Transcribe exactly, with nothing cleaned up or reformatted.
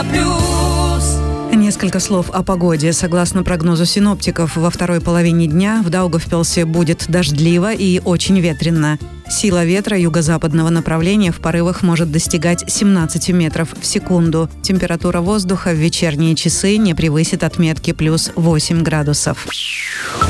плюс. Несколько слов о погоде. Согласно прогнозу синоптиков, во второй половине дня в Даугавпилсе будет дождливо и очень ветрено. Сила ветра юго-западного направления в порывах может достигать семнадцать метров в секунду. Температура воздуха в вечерние часы не превысит отметки плюс восемь градусов.